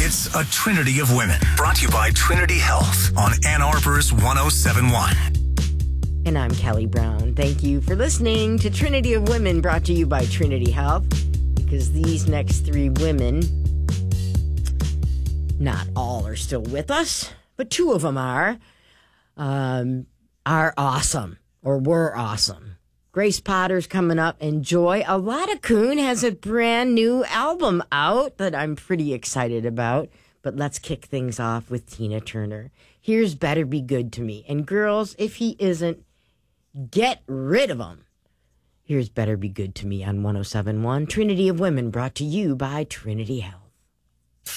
It's a Trinity of Women, brought to you by Trinity Health on Ann Arbor's 1071. And I'm Kelly Brown. Thank you for listening to Trinity of Women, brought to you by Trinity Health. Because these next three women, not all are still with us, but two of them are awesome, or were awesome. Grace Potter's coming up, and Joy Aladakun has a brand new album out that I'm pretty excited about. But let's kick things off with Tina Turner. Here's Better Be Good to Me. And girls, if he isn't, get rid of him. Here's Better Be Good to Me on 1071, Trinity of Women, brought to you by Trinity Health.